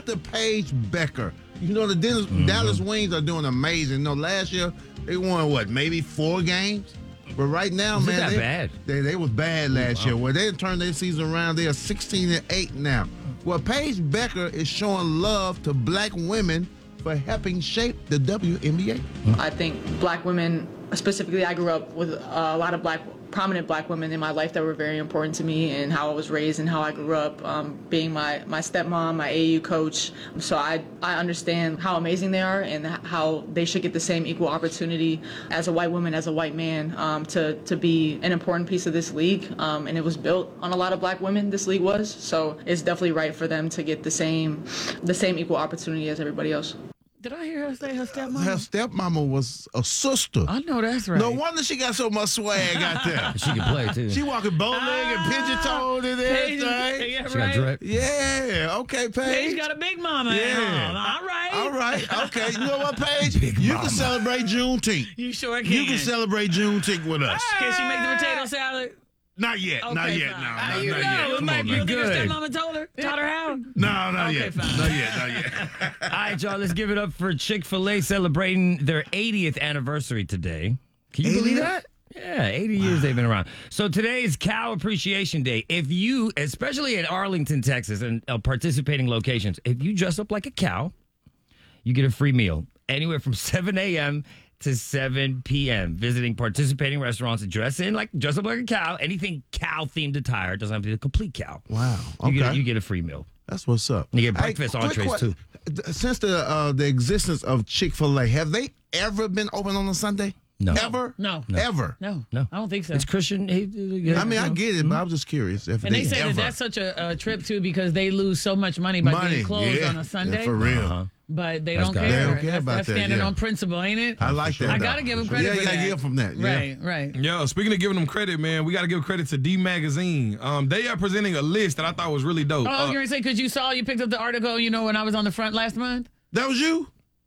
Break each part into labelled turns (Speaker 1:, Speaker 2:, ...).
Speaker 1: after Paige Becker. You know, the Dallas Wings are doing amazing. You know, last year they won, maybe 4 games? But right now, man, they was bad last year. Well, they turned their season around. They are 16-8 now. Well, Paige Becker is showing love to black women for helping shape the WNBA.
Speaker 2: I think black women, specifically, I grew up with a lot of prominent black women in my life that were very important to me and how I was raised and how I grew up, being my stepmom, my AAU coach. So I understand how amazing they are and how they should get the same equal opportunity as a white woman, as a white man, to be an important piece of this league. And it was built on a lot of black women, this league was. So it's definitely right for them to get the same equal opportunity as everybody else.
Speaker 3: Did I hear her say her stepmama?
Speaker 1: Her stepmama was a sister.
Speaker 3: I know that's right.
Speaker 1: No wonder she got so much swag out there.
Speaker 4: She can play, too.
Speaker 1: She walking bow-legged and pigeon-toed and everything.
Speaker 3: Yeah,
Speaker 4: She got drip.
Speaker 1: Yeah, okay, Paige.
Speaker 3: Paige got a big mama at home.
Speaker 1: All right, okay. You know what, Paige? You can celebrate Juneteenth.
Speaker 3: You sure can.
Speaker 1: You can celebrate Juneteenth with us.
Speaker 3: Can she make the potato salad?
Speaker 1: Not yet.
Speaker 3: Okay,
Speaker 1: not yet.
Speaker 3: fine.
Speaker 1: No,
Speaker 3: How
Speaker 1: not
Speaker 3: you
Speaker 1: yet.
Speaker 3: know?
Speaker 1: Come
Speaker 3: Might
Speaker 1: on,
Speaker 3: be
Speaker 1: man.
Speaker 3: her
Speaker 4: Good.
Speaker 3: stepmama taught her how?
Speaker 1: No, not
Speaker 3: Okay,
Speaker 1: yet.
Speaker 3: fine.
Speaker 1: Not yet.
Speaker 4: All right, y'all, let's give it up for Chick-fil-A celebrating their 80th anniversary today. Can you believe that? Yeah, 80 years they've been around. So today is Cow Appreciation Day. If you, especially in Arlington, Texas, and participating locations, if you dress up like a cow, you get a free meal anywhere from 7 a.m. to 7 p.m. Visiting participating restaurants and dress up like a cow. Anything cow-themed attire. Doesn't have to be a complete cow.
Speaker 1: Wow. Okay.
Speaker 4: You get a free meal.
Speaker 1: That's what's up.
Speaker 4: You get breakfast entrees, too.
Speaker 1: Since the existence of Chick-fil-A, have they ever been open on a Sunday?
Speaker 4: No.
Speaker 1: Ever?
Speaker 3: No.
Speaker 1: Ever?
Speaker 3: No,
Speaker 4: No.
Speaker 3: I don't think so.
Speaker 4: It's Christian.
Speaker 1: I mean, I get it, but I'm just curious. If
Speaker 3: And they say
Speaker 1: ever.
Speaker 3: that's such a trip, too, because they lose so much money by being closed on a Sunday.
Speaker 1: Yeah, for real.
Speaker 3: But they
Speaker 4: That's
Speaker 3: don't
Speaker 4: got
Speaker 3: care.
Speaker 4: it. They
Speaker 1: don't care about
Speaker 3: that's
Speaker 1: that,
Speaker 3: standing
Speaker 1: yeah.
Speaker 3: on principle, ain't it?
Speaker 1: I like that.
Speaker 3: I got to give them credit for
Speaker 1: you
Speaker 3: that.
Speaker 1: got to give them that. Yeah.
Speaker 3: Right.
Speaker 5: Yo, speaking of giving them credit, man, we got to give credit to D Magazine. They are presenting a list that I thought was really dope.
Speaker 3: Oh, I was going to say, because you picked up the article, when I was on the front last month?
Speaker 1: That was you?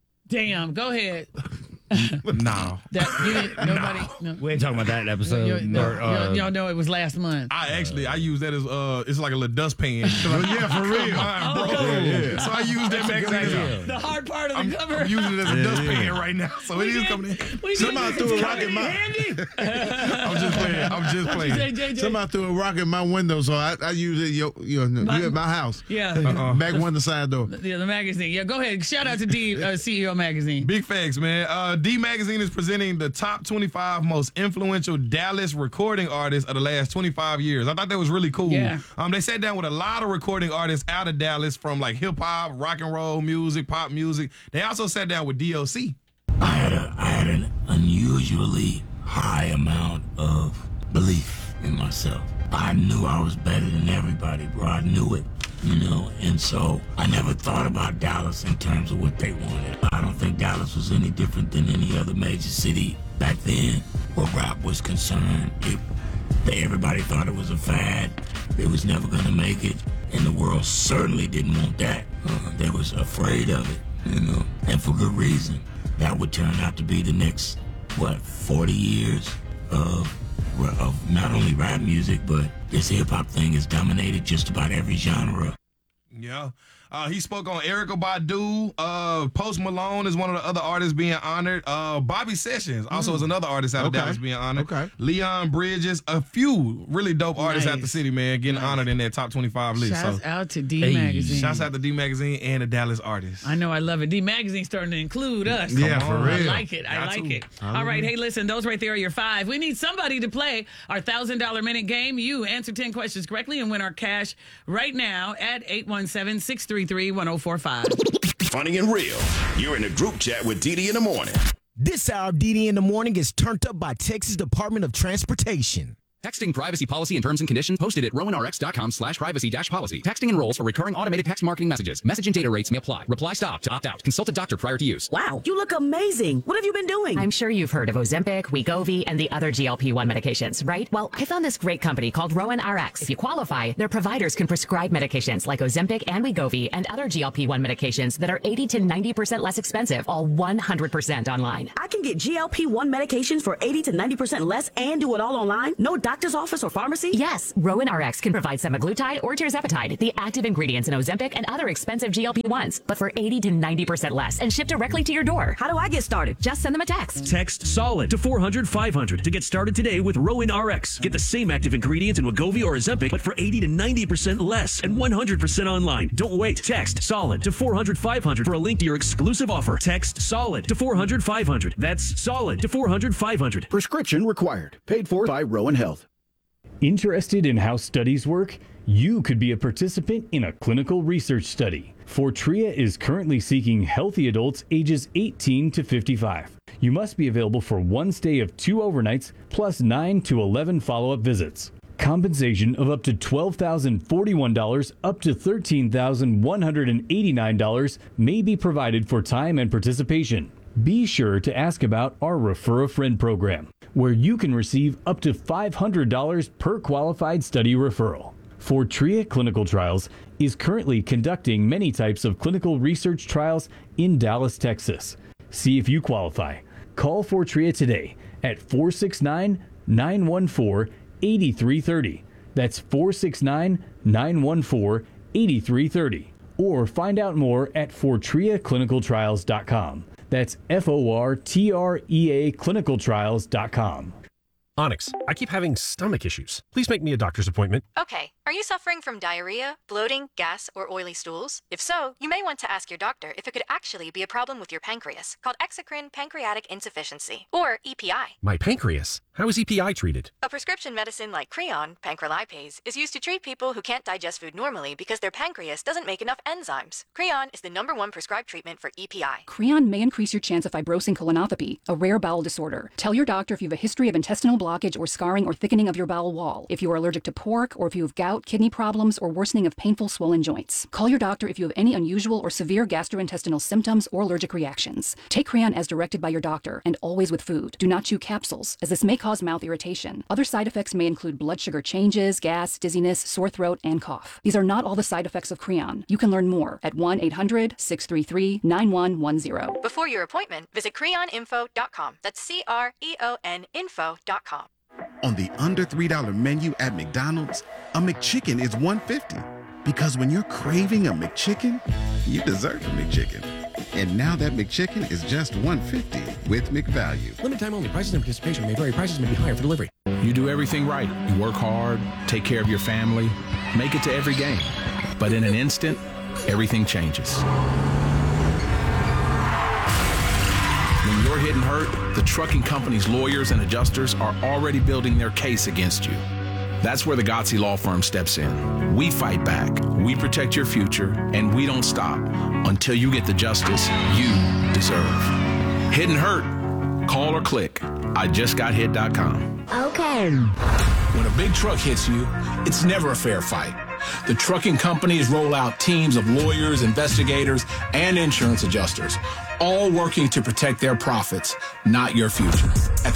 Speaker 3: Damn, go ahead.
Speaker 5: No.
Speaker 3: Nobody. No.
Speaker 4: We ain't talking about that episode.
Speaker 3: Y'all know it was last month.
Speaker 5: I use that as it's like a little dustpan.
Speaker 1: Yeah, for real.
Speaker 5: Yeah. So I use that magazine.
Speaker 3: The hard part of the cover.
Speaker 5: I'm using it as a dustpan right now. So it is coming in.
Speaker 1: Somebody threw a rock in my.
Speaker 5: I'm just playing.
Speaker 1: Somebody threw a rock in my window, so I use it. You at my house.
Speaker 3: Yeah.
Speaker 1: Back window side door.
Speaker 3: Yeah, the magazine. Yeah, go ahead. Shout out to D CEO Magazine.
Speaker 5: Big facts, man. D Magazine is presenting the top 25 most influential Dallas recording artists of the last 25 years. I thought that was really cool.
Speaker 3: Yeah.
Speaker 5: They sat down with a lot of recording artists out of Dallas from like hip hop, rock and roll music, pop music. They also sat down with DOC.
Speaker 6: I had an unusually high amount of belief in myself. I knew I was better than everybody, bro. I knew it. And so I never thought about Dallas in terms of what they wanted. I don't think Dallas was any different than any other major city back then where rap was concerned. Everybody thought it was a fad. It was never going to make it. And the world certainly didn't want that. They was afraid of it, and for good reason. That would turn out to be the next, 40 years of not only rap music, but this hip-hop thing has dominated just about every genre.
Speaker 5: Yeah. He spoke on Erykah Badu. Post Malone is one of the other artists being honored. Bobby Sessions also is another artist out of Dallas being honored.
Speaker 1: Okay.
Speaker 5: Leon Bridges, a few really dope artists out the city, man, getting honored in that top 25 list.
Speaker 3: Shouts out to D Magazine.
Speaker 5: Shouts out to D Magazine and the Dallas artists.
Speaker 3: I know, I love it. D Magazine starting to include us.
Speaker 1: Yeah, for real.
Speaker 3: I like it. I like it. All right, hey, listen, those right there are your 5. We need somebody to play our $1,000 minute game. You answer 10 questions correctly and win our cash right now at 817-633-1045.
Speaker 7: Funny and real. You're in a group chat with Didi in the morning.
Speaker 8: This hour of DD in the morning is turned up by Texas Department of Transportation.
Speaker 9: Texting privacy policy and terms and conditions posted at rowanrx.com/privacy-policy. Texting enrolls for recurring automated text marketing messages. Message and data rates may apply. Reply stop to opt out. Consult a doctor prior to use.
Speaker 10: Wow, you look amazing. What have you been doing?
Speaker 11: I'm sure you've heard of Ozempic, Wegovy, and the other GLP-1 medications, right? Well, I found this great company called Rowan RX. If you qualify, their providers can prescribe medications like Ozempic and Wegovy and other GLP-1 medications that are 80 to 90% less expensive, all 100% online.
Speaker 10: I can get GLP-1 medications for 80 to 90% less and do it all online? No doctor doctor's office or pharmacy?
Speaker 11: Yes, Rowan RX can provide semaglutide or tirzepatide, the active ingredients in Ozempic and other expensive GLP-1s, but for 80 to 90% less and shipped directly to your door.
Speaker 10: How do I get started?
Speaker 11: Just send them a text.
Speaker 12: Text SOLID to 400-500 to get started today with Rowan RX. Get the same active ingredients in Wegovy or Ozempic, but for 80 to 90% less and 100% online. Don't wait. Text SOLID to 400-500 for a link to your exclusive offer. Text SOLID to 400-500. That's SOLID to 400-500.
Speaker 13: Prescription required. Paid for by Rowan Health.
Speaker 14: Interested in how studies work? You could be a participant in a clinical research study. Fortrea is currently seeking healthy adults ages 18 to 55. You must be available for one stay of 2 overnights plus 9 to 11 follow-up visits. Compensation of up to $12,041 up to $13,189 may be provided for time and participation. Be sure to ask about our Refer a Friend program, where you can receive up to $500 per qualified study referral. Fortrea Clinical Trials is currently conducting many types of clinical research trials in Dallas, Texas. See if you qualify. Call Fortrea today at 469-914-8330. That's 469-914-8330. Or find out more at FortreaClinicalTrials.com. That's FORTREA clinicaltrials.com.
Speaker 15: Onyx, I keep having stomach issues. Please make me a doctor's appointment.
Speaker 16: Okay. Are you suffering from diarrhea, bloating, gas, or oily stools? If so, you may want to ask your doctor if it could actually be a problem with your pancreas, called exocrine pancreatic insufficiency, or EPI.
Speaker 15: My pancreas? How is EPI treated?
Speaker 16: A prescription medicine like Creon, pancrelipase, is used to treat people who can't digest food normally because their pancreas doesn't make enough enzymes. Creon is the #1 prescribed treatment for EPI.
Speaker 17: Creon may increase your chance of fibrosing colonopathy, a rare bowel disorder. Tell your doctor if you have a history of intestinal blockage or scarring or thickening of your bowel wall, if you are allergic to pork, or if you have gout, kidney problems, or worsening of painful swollen joints. Call your doctor if you have any unusual or severe gastrointestinal symptoms or allergic reactions. Take Creon as directed by your doctor, and always with food. Do not chew capsules, as this may cause mouth irritation. Other side effects may include blood sugar changes, gas, dizziness, sore throat, and cough. These are not all the side effects of Creon. You can learn more at 1-800-633-9110.
Speaker 16: Before your appointment, visit creoninfo.com. That's CREON info.com.
Speaker 18: On the under $3 menu at McDonald's, a McChicken is $1.50. Because when you're craving a McChicken, you deserve a McChicken. And now that McChicken is just $1.50 with McValue.
Speaker 15: Limited time only. Prices and participation may vary. Prices may be higher for delivery.
Speaker 19: You do everything right. You work hard, take care of your family, make it to every game. But in an instant, everything changes. When you're hit and hurt, the trucking company's lawyers and adjusters are already building their case against you. That's where the Gotze Law Firm steps in. We fight back, we protect your future, and we don't stop until you get the justice you deserve. Hit and hurt? Call or click IJustGotHit.com.
Speaker 20: Okay.
Speaker 6: When a big truck hits you, it's never a fair fight. The trucking companies roll out teams of lawyers, investigators, and insurance adjusters, all working to protect their profits, not your future.